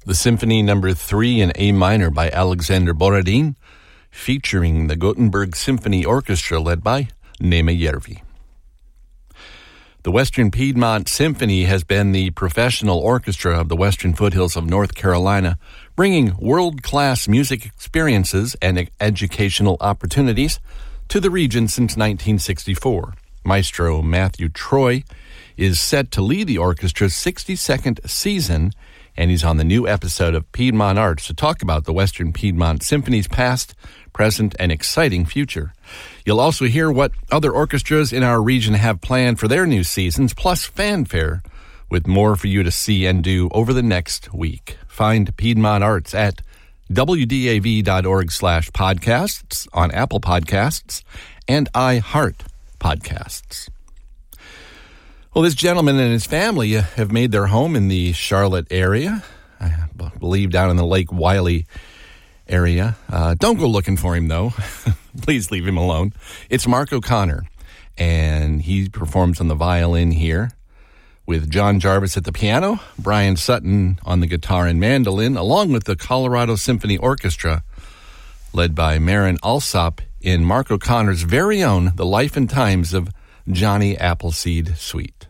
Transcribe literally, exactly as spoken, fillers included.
the Symphony Number three in A minor by Alexander Borodin, featuring the Gothenburg Symphony Orchestra led by Neeme Järvi. The Western Piedmont Symphony has been the professional orchestra of the Western Foothills of North Carolina, bringing world-class music experiences and educational opportunities to the region since nineteen sixty-four. Maestro Matthew Troy is set to lead the orchestra's sixty-second season, and he's on the new episode of Piedmont Arts to talk about the Western Piedmont Symphony's past, present, and exciting future. You'll also hear what other orchestras in our region have planned for their new seasons, plus fanfare, with more for you to see and do over the next week. Find Piedmont Arts at W D A V dot org slash podcasts on Apple Podcasts and iHeart Podcasts. Well, this gentleman and his family have made their home in the Charlotte area, I believe down in the Lake Wylie area. Uh, don't go looking for him, though. Please leave him alone. It's Mark O'Connor, and he performs on the violin here with John Jarvis at the piano, Brian Sutton on the guitar and mandolin, along with the Colorado Symphony Orchestra, led by Marin Alsop in Mark O'Connor's very own The Life and Times of Johnny Appleseed Suite.